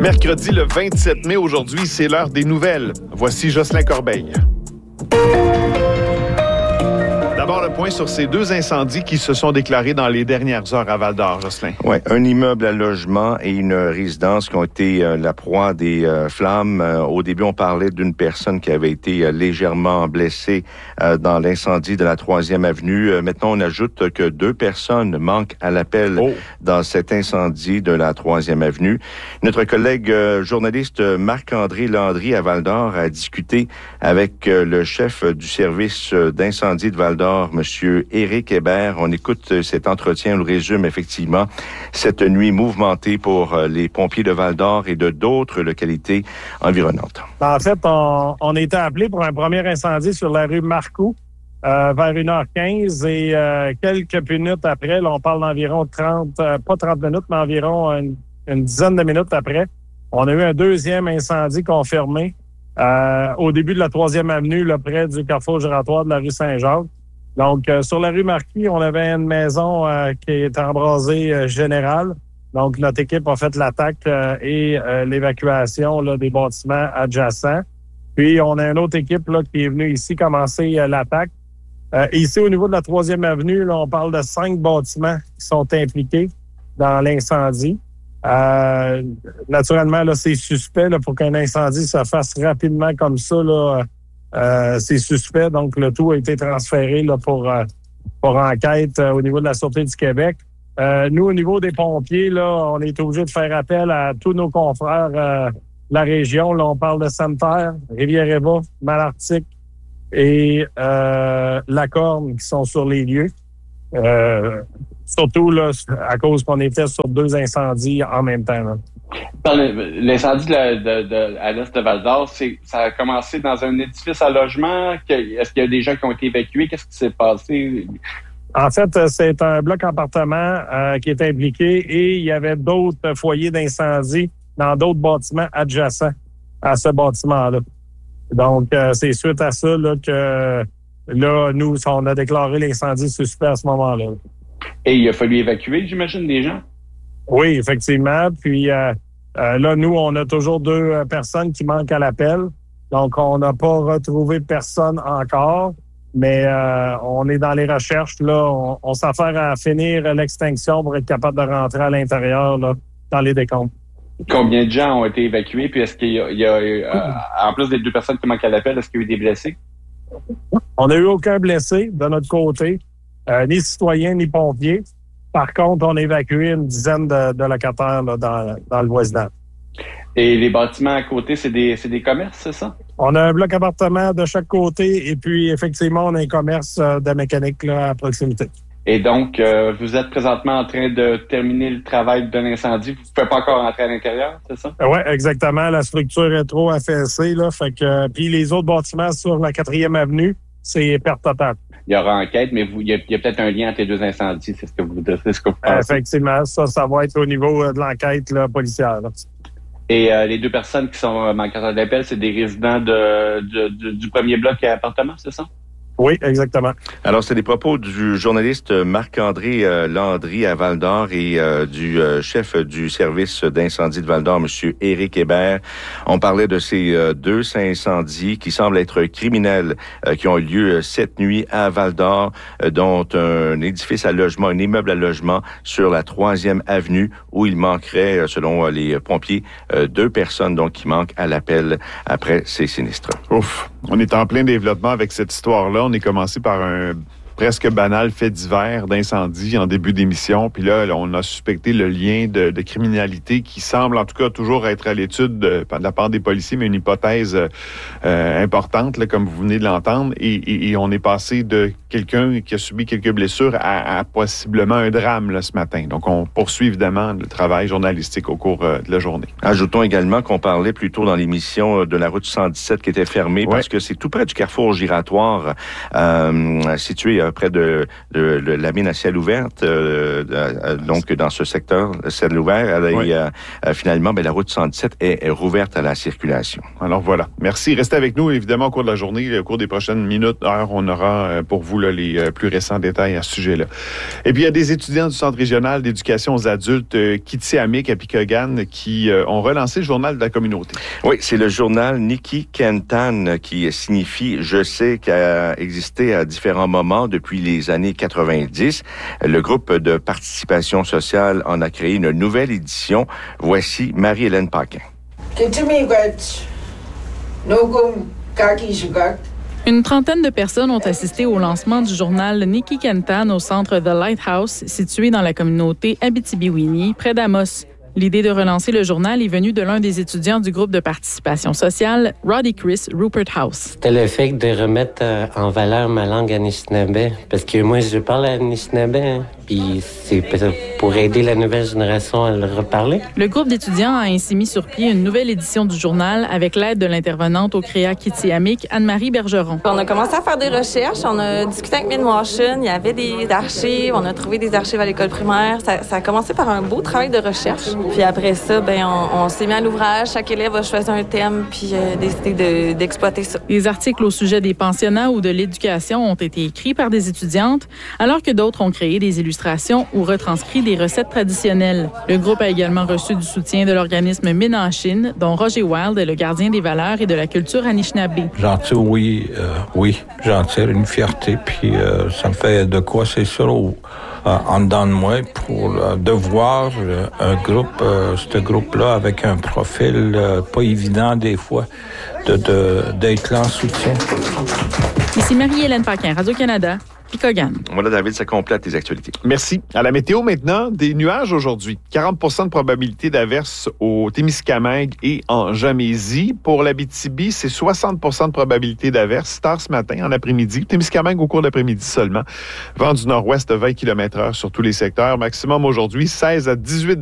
Mercredi le 27 mai aujourd'hui, c'est l'heure des nouvelles. Voici Jocelyn Corbeil. D'abord, le point sur ces deux incendies qui se sont déclarés dans les dernières heures à Val-d'Or, Jocelyn. Oui, un immeuble à logement et une résidence qui ont été la proie des flammes. Au début, on parlait d'une personne qui avait été légèrement blessée dans l'incendie de la 3e avenue. Maintenant, on ajoute que 2 personnes manquent à l'appel dans cet incendie de la 3e avenue. Notre collègue journaliste Marc-André Landry à Val-d'Or a discuté avec le chef du service d'incendie de Val-d'Or, Monsieur Éric Hébert. On écoute cet entretien, on le résume effectivement cette nuit mouvementée pour les pompiers de Val-d'Or et de d'autres localités environnantes. En fait, on était appelé pour un premier incendie sur la rue Marcoux vers 1h15 et quelques minutes après, là, on parle d'environ 30, pas 30 minutes, mais environ une dizaine de minutes après, on a eu un deuxième incendie confirmé au début de la 3e avenue, là, près du carrefour giratoire de la rue Saint-Jacques. Donc, sur la rue Marquis, on avait une maison qui est embrasée générale. Donc, notre équipe a fait l'attaque et l'évacuation là, des bâtiments adjacents. Puis, on a une autre équipe là, qui est venue ici commencer l'attaque. Ici, au niveau de la 3e avenue, là, on parle de 5 bâtiments qui sont impliqués dans l'incendie. Naturellement, là, c'est suspect là, pour qu'un incendie se fasse rapidement comme ça, là. C'est suspect, donc le tout a été transféré là, pour enquête au niveau de la Sûreté du Québec. Nous, au niveau des pompiers, là, on est obligé de faire appel à tous nos confrères de la région. Là, on parle de Sainte-Terre, Rivière-Éva, Malartic et La Corne qui sont sur les lieux. Surtout là, à cause qu'on était sur 2 incendies en même temps. Là. L'incendie à l'est de Val-d'Or, ça a commencé dans un édifice à logement. Est-ce qu'il y a des gens qui ont été évacués? Qu'est-ce qui s'est passé? En fait, c'est un bloc appartement qui est impliqué et il y avait d'autres foyers d'incendie dans d'autres bâtiments adjacents à ce bâtiment-là. Donc, c'est suite à ça là, que là, nous, on a déclaré l'incendie suspect à ce moment-là. Et il a fallu évacuer, j'imagine, des gens? Oui, effectivement. Puis là, nous, on a toujours 2 personnes qui manquent à l'appel. Donc, on n'a pas retrouvé personne encore, mais on est dans les recherches. Là, on s'affaire à finir l'extinction pour être capable de rentrer à l'intérieur là, dans les décombres. Combien de gens ont été évacués? Puis est-ce qu'il y a en plus des 2 personnes qui manquent à l'appel, est-ce qu'il y a eu des blessés? On n'a eu aucun blessé de notre côté, ni citoyens, ni pompiers. Par contre, on a évacué une dizaine de locataires là, dans le voisinage. Et les bâtiments à côté, c'est des commerces, c'est ça? On a un bloc appartement de chaque côté et puis effectivement, on a un commerce de mécanique là, à proximité. Et donc, vous êtes présentement en train de terminer le travail de l'incendie. Vous ne pouvez pas encore entrer à l'intérieur, c'est ça? Oui, exactement. La structure est trop affaissée. Là, fait que, puis les autres bâtiments sur la 4e avenue, c'est perte totale. Il y aura enquête, mais il y a peut-être un lien entre les 2 incendies. C'est ce que vous pensez? Effectivement, ça va être au niveau de l'enquête là, policière. Là. Et les 2 personnes qui sont manquantes d'appel, c'est des résidents du premier bloc à appartement, c'est ça? Oui, exactement. Alors, c'est des propos du journaliste Marc-André Landry à Val-d'Or et du chef du service d'incendie de Val-d'Or, M. Éric Hébert. On parlait de ces 2 incendies qui semblent être criminels qui ont eu lieu cette nuit à Val-d'Or, dont un édifice à logement, un immeuble à logement sur la 3e avenue où il manquerait, selon les pompiers, 2 personnes donc qui manquent à l'appel après ces sinistres. Ouf, on est en plein développement avec cette histoire-là. On est commencé par un presque banal fait divers d'incendie en début d'émission. Puis là, on a suspecté le lien de criminalité qui semble en tout cas toujours être à l'étude de la part des policiers, mais une hypothèse importante, là, comme vous venez de l'entendre. Et on est passé de quelqu'un qui a subi quelques blessures à possiblement un drame là, ce matin. Donc, on poursuit évidemment le travail journalistique au cours de la journée. Ajoutons également qu'on parlait plus tôt dans l'émission de la route 117 qui était fermée parce que c'est tout près du carrefour giratoire situé près de la mine à ciel ouvert, donc dans ce secteur, ciel ouvert. Finalement, la route 117 est rouverte à la circulation. Alors voilà. Merci. Restez avec nous, évidemment, au cours de la journée, au cours des prochaines minutes, heures, on aura pour vous là, les plus récents détails à ce sujet-là. Et puis, il y a des étudiants du Centre régional d'éducation aux adultes Kitiamik à Picogan qui ont relancé le journal de la communauté. Oui, c'est le journal Niki Kentan qui signifie « Je sais » qui a existé à différents moments depuis les années 90. Le groupe de participation sociale en a créé une nouvelle édition. Voici Marie-Hélène Paquin. Une trentaine de personnes ont assisté au lancement du journal Niki Kentan au centre The Lighthouse, situé dans la communauté Abitibi-Winnie, près d'Amos. L'idée de relancer le journal est venue de l'un des étudiants du groupe de participation sociale, Roddy Chris Rupert House. C'était le fait de remettre en valeur ma langue anishinaabe, parce que moi, je parle anishinaabe, puis c'est pour aider la nouvelle génération à le reparler. Le groupe d'étudiants a ainsi mis sur pied une nouvelle édition du journal avec l'aide de l'intervenante au CREA Kitiamik, Anne-Marie Bergeron. On a commencé à faire des recherches, on a discuté avec Midwashington, il y avait des archives, on a trouvé des archives à l'école primaire. Ça a commencé par un beau travail de recherche. Puis après ça, on s'est mis à l'ouvrage. Chaque élève a choisi un thème puis décidé d'exploiter ça. Des articles au sujet des pensionnats ou de l'éducation ont été écrits par des étudiantes, alors que d'autres ont créé des illustrations ou retranscrit des recettes traditionnelles. Le groupe a également reçu du soutien de l'organisme Ménachine, dont Roger Wild est le gardien des valeurs et de la culture Anishinaabe. J'en tire, oui, j'en tire une fierté, puis ça me fait de quoi, c'est sûr, en dedans de moi, de voir ce groupe-là avec un profil pas évident des fois, d'être là en soutien. Ici Marie-Hélène Paquin, Radio-Canada. Picogan. Voilà, David, ça complète les actualités. Merci. À la météo maintenant, des nuages aujourd'hui. 40 de probabilité d'averse au Témiscamingue et en Jamésie. Pour l'Abitibi, c'est 60 de probabilité d'averse tard ce matin, en après-midi. Témiscamingue au cours d'après-midi seulement. Vent du nord-ouest de 20 km/h sur tous les secteurs. Maximum aujourd'hui, 16 à 18